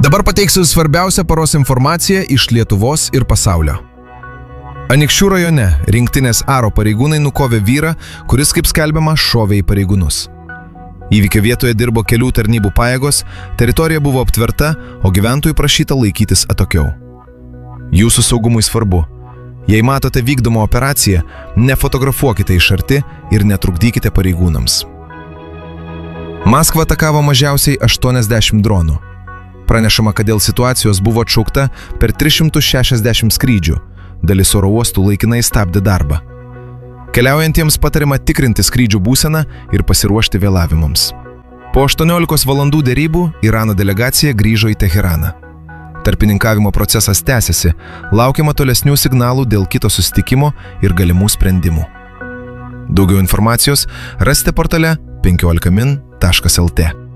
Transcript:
Dabar pateiksiu svarbiausią paros informaciją iš Lietuvos ir pasaulio. Anykščių rajone rinktinės Aro pareigūnai nukovė vyrą, kuris, kaip skelbiama, šovė į pareigūnus. Įvykio vietoje dirbo kelių tarnybų pajėgos, teritorija buvo aptverta, o gyventojų prašyta laikytis atokiau. Jūsų saugumui svarbu. Jei matote vykdomą operaciją, nefotografuokite iš arti ir netrukdykite pareigūnams. Maskva atakavo mažiausiai 80 dronų. Pranešama, kad dėl situacijos buvo atšaukta per 360 skrydžių. Dalis oro uostų laikinai stabdė darbą. Keliaujantiems patariama tikrinti skrydžių būseną ir pasiruošti vėlavimams. Po 18 valandų derybų Irano delegacija grįžo į Teheraną. Tarpininkavimo procesas tęsiasi, laukiama tolesnių signalų dėl kito susitikimo ir galimų sprendimų. Daugiau informacijos rasite portale 15min.lt.